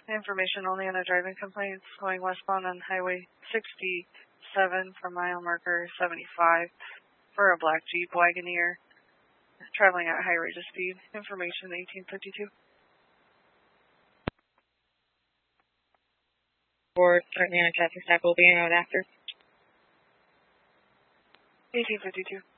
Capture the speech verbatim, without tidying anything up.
Information only on a driving complaint going westbound on Highway sixty-seven for mile marker seventy-five for a black Jeep Wagoneer traveling at high rate of speed. Information eighteen fifty-two. Or currently on traffic stop will be in route after. eighteen fifty-two.